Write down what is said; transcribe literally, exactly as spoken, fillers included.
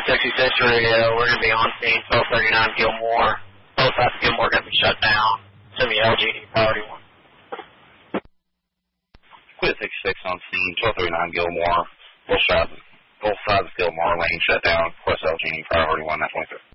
sixty-six radio. We're going to be on scene, twelve thirty-nine Gilmore. Both sides of Gilmore are going to be shut down. Send me L G D priority one. Quit sixty-six on scene, twelve thirty-nine Gilmore. Both sides, both sides of Gilmore lane shut down. Request L G D priority one, nine twenty-three.